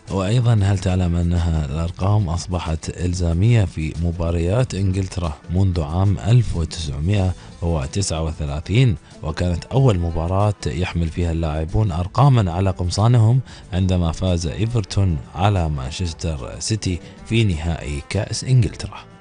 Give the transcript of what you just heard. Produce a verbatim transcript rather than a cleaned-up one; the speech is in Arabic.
وأيضا هل تعلم أنها الأرقام أصبحت إلزامية في مباريات إنجلترا منذ عام ألف وتسعمائة وتسعة وثلاثين، وكانت أول مباراة يحمل فيها اللاعبون أرقاما على قمصانهم عندما فاز إيفرتون على مانشستر سيتي في نهائي كأس إنجلترا.